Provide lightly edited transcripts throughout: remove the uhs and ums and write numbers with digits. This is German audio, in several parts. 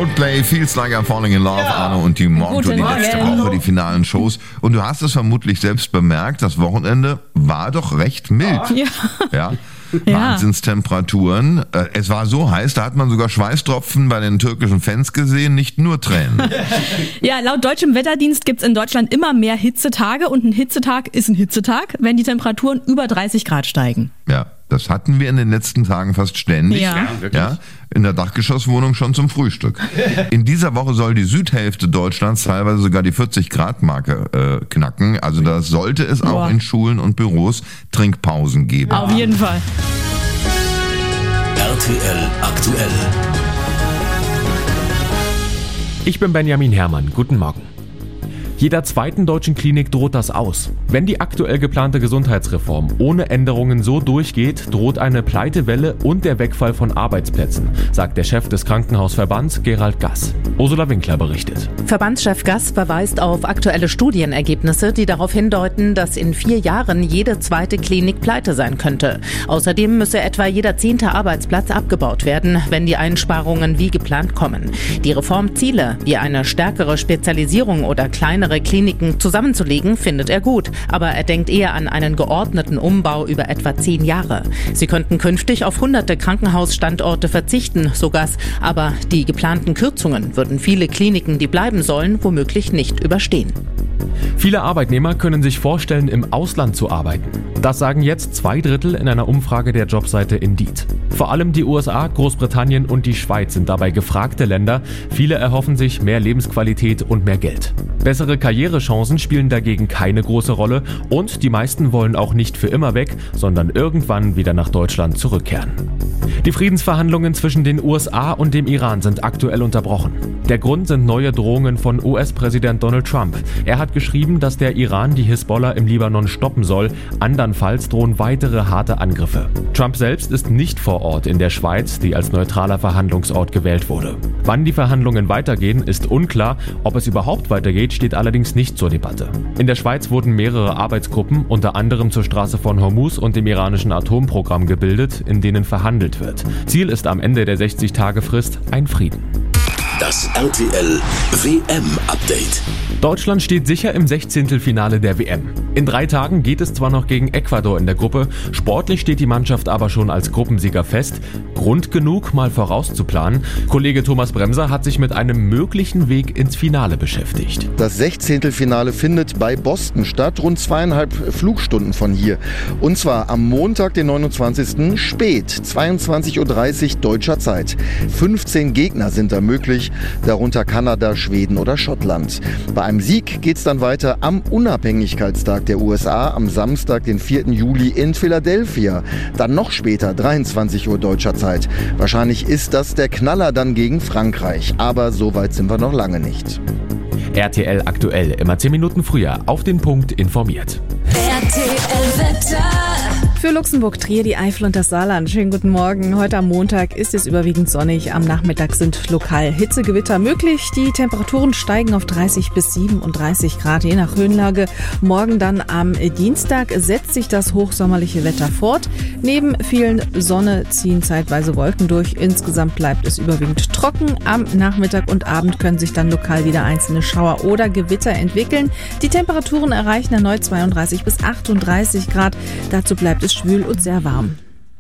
Coldplay, Feels Like I'm Falling in Love, Arno und die Morgentour, die letzte Woche, die finalen Shows. Und du hast es vermutlich selbst bemerkt, das Wochenende war doch recht mild. Ja. Wahnsinnstemperaturen. Es war so heiß, da hat man sogar Schweißtropfen bei den türkischen Fans gesehen, nicht nur Tränen. Ja, laut deutschem Wetterdienst gibt's in Deutschland immer mehr Hitzetage und ein Hitzetag ist ein Hitzetag, wenn die Temperaturen über 30 Grad steigen. Ja, das hatten wir in den letzten Tagen fast ständig. Ja, in der Dachgeschosswohnung schon zum Frühstück. In dieser Woche soll die Südhälfte Deutschlands teilweise sogar die 40-Grad-Marke knacken. Also da sollte es auch in Schulen und Büros Trinkpausen geben. Auf jeden Fall. RTL aktuell. Ich bin Benjamin Herrmann. Guten Morgen. Jeder zweiten deutschen Klinik droht das aus. Wenn die aktuell geplante Gesundheitsreform ohne Änderungen so durchgeht, droht eine Pleitewelle und der Wegfall von Arbeitsplätzen, sagt der Chef des Krankenhausverbands Gerald Gass. Ursula Winkler berichtet. Verbandschef Gass verweist auf aktuelle Studienergebnisse, die darauf hindeuten, dass in 4 Jahren jede zweite Klinik pleite sein könnte. Außerdem müsse etwa jeder 10. Arbeitsplatz abgebaut werden, wenn die Einsparungen wie geplant kommen. Die Reformziele, wie eine stärkere Spezialisierung oder kleinere Kliniken zusammenzulegen, findet er gut. Aber er denkt eher an einen geordneten Umbau über etwa 10 Jahre. Sie könnten künftig auf hunderte Krankenhausstandorte verzichten, so Gass. Aber die geplanten Kürzungen würden viele Kliniken, die bleiben sollen, womöglich nicht überstehen. Viele Arbeitnehmer können sich vorstellen, im Ausland zu arbeiten. Das sagen jetzt 2/3 in einer Umfrage der Jobseite Indeed. Vor allem die USA, Großbritannien und die Schweiz sind dabei gefragte Länder. Viele erhoffen sich mehr Lebensqualität und mehr Geld. Bessere Karrierechancen spielen dagegen keine große Rolle und die meisten wollen auch nicht für immer weg, sondern irgendwann wieder nach Deutschland zurückkehren. Die Friedensverhandlungen zwischen den USA und dem Iran sind aktuell unterbrochen. Der Grund sind neue Drohungen von US-Präsident Donald Trump. Er hat geschrieben, dass der Iran die Hisbollah im Libanon stoppen soll. Andernfalls drohen weitere harte Angriffe. Trump selbst ist nicht vor Ort in der Schweiz, die als neutraler Verhandlungsort gewählt wurde. Wann die Verhandlungen weitergehen, ist unklar. Ob es überhaupt weitergeht, steht allerdings nicht zur Debatte. In der Schweiz wurden mehrere Arbeitsgruppen, unter anderem zur Straße von Hormuz und dem iranischen Atomprogramm gebildet, in denen verhandelt wird. Ziel ist am Ende der 60-Tage-Frist ein Frieden. Das RTL WM-Update. Deutschland steht sicher im 16. der WM. In 3 Tagen geht es zwar noch gegen Ecuador in der Gruppe, sportlich steht die Mannschaft aber schon als Gruppensieger fest. Grund genug, mal vorauszuplanen. Kollege Thomas Bremser hat sich mit einem möglichen Weg ins Finale beschäftigt. Das 16. Finale findet bei Boston statt, rund 2,5 Flugstunden von hier. Und zwar am Montag, den 29. spät, 22:30 Uhr deutscher Zeit. 15 Gegner sind da möglich, darunter Kanada, Schweden oder Schottland. Bei einem Sieg geht's dann weiter am Unabhängigkeitstag der USA am Samstag, den 4. Juli in Philadelphia. Dann noch später, 23 Uhr deutscher Zeit. Wahrscheinlich ist das der Knaller dann gegen Frankreich, aber so weit sind wir noch lange nicht. RTL aktuell, immer 10 Minuten früher, auf den Punkt informiert. RTL Wetter. Für Luxemburg, Trier, die Eifel und das Saarland. Schönen guten Morgen. Heute am Montag ist es überwiegend sonnig. Am Nachmittag sind lokal Hitzegewitter möglich. Die Temperaturen steigen auf 30 bis 37 Grad, je nach Höhenlage. Morgen dann am Dienstag setzt sich das hochsommerliche Wetter fort. Neben vielen Sonne ziehen zeitweise Wolken durch. Insgesamt bleibt es überwiegend trocken. Am Nachmittag und Abend können sich dann lokal wieder einzelne Schauer oder Gewitter entwickeln. Die Temperaturen erreichen erneut 32 bis 38 Grad. Dazu bleibt es schwül und sehr warm.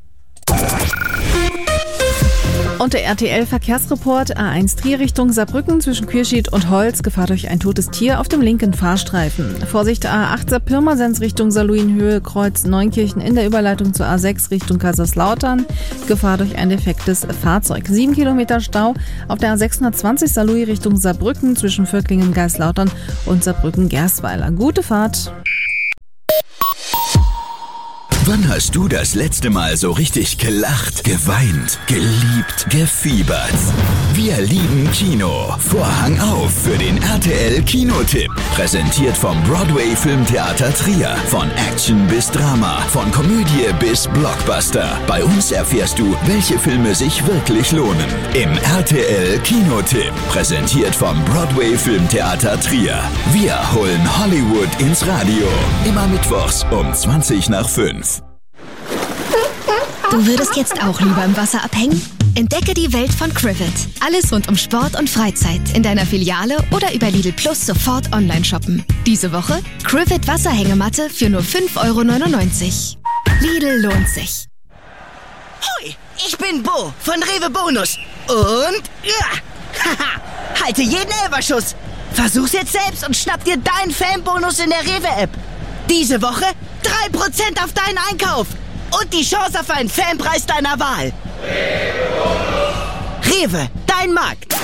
Und der RTL-Verkehrsreport A1 Trier Richtung Saarbrücken zwischen Quierschied und Holz. Gefahr durch ein totes Tier auf dem linken Fahrstreifen. Vorsicht A8 Saarpirmasens Richtung Saarlouinhöhe, Kreuz Neunkirchen in der Überleitung zur A6 Richtung Kaiserslautern. Gefahr durch ein defektes Fahrzeug. 7 Kilometer Stau auf der A620 Saarlouis Richtung Saarbrücken zwischen Völklingen, Geislautern und Saarbrücken-Gersweiler. Gute Fahrt. Wann hast du das letzte Mal so richtig gelacht, geweint, geliebt, gefiebert? Wir lieben Kino. Vorhang auf für den RTL Kinotipp. Präsentiert vom Broadway Filmtheater Trier. Von Action bis Drama, von Komödie bis Blockbuster. Bei uns erfährst du, welche Filme sich wirklich lohnen. Im RTL Kinotipp. Präsentiert vom Broadway Filmtheater Trier. Wir holen Hollywood ins Radio. Immer mittwochs um 20 nach 5. Du würdest jetzt auch lieber im Wasser abhängen? Entdecke die Welt von Crivet. Alles rund um Sport und Freizeit. In deiner Filiale oder über Lidl Plus sofort online shoppen. Diese Woche Crivet Wasserhängematte für nur 5,99 €. Lidl lohnt sich. Hoi, ich bin Bo von Rewe Bonus. Und haha, halte jeden Elferschuss. Versuch's jetzt selbst und schnapp dir deinen Fanbonus in der Rewe-App. Diese Woche 3% auf deinen Einkauf. Und die Chance auf einen Fanpreis deiner Wahl. Rewe, dein Markt.